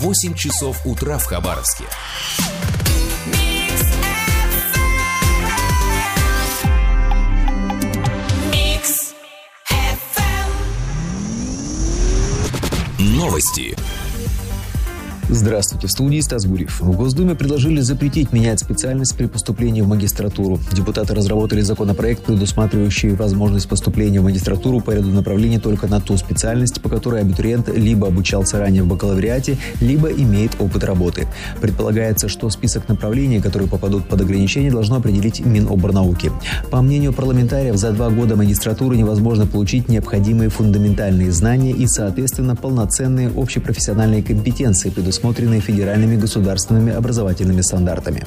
8 часов утра в Хабаровске. Новости. Здравствуйте, в студии Стас Гурьев. В Госдуме предложили запретить менять специальность при поступлении в магистратуру. Депутаты разработали законопроект, предусматривающий возможность поступления в магистратуру по ряду направлений только на ту специальность, по которой абитуриент либо обучался ранее в бакалавриате, либо имеет опыт работы. Предполагается, что список направлений, которые попадут под ограничение, должно определить Миноборнауки. По мнению парламентариев, за 2 года магистратуры невозможно получить необходимые фундаментальные знания и, соответственно, полноценные общепрофессиональные компетенции, предусмотренные федеральными государственными образовательными стандартами.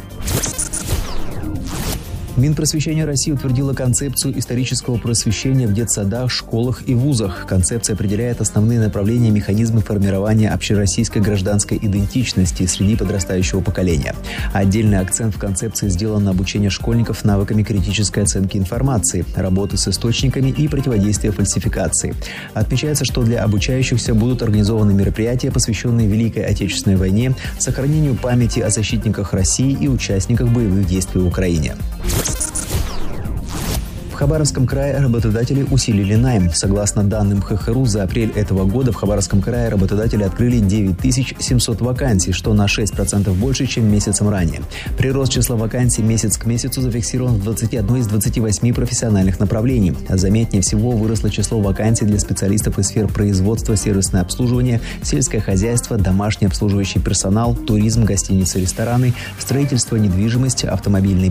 Минпросвещение России утвердило концепцию исторического просвещения в детсадах, школах и вузах. Концепция определяет основные направления и механизмы формирования общероссийской гражданской идентичности среди подрастающего поколения. Отдельный акцент в концепции сделан на обучение школьников навыками критической оценки информации, работы с источниками и противодействия фальсификации. Отмечается, что для обучающихся будут организованы мероприятия, посвященные Великой Отечественной войне, сохранению памяти о защитниках России и участниках боевых действий в Украине. В Хабаровском крае работодатели усилили найм. Согласно данным ХХРУ, за апрель этого года в Хабаровском крае работодатели открыли 9700 вакансий, что на 6% больше, чем месяцем ранее. Прирост числа вакансий месяц к месяцу зафиксирован в 21 из 28 профессиональных направлений. Заметнее всего выросло число вакансий для специалистов из сфер производства, сервисное обслуживание, сельское хозяйство, домашний обслуживающий персонал, туризм, гостиницы, рестораны, строительство, недвижимость, автомобильный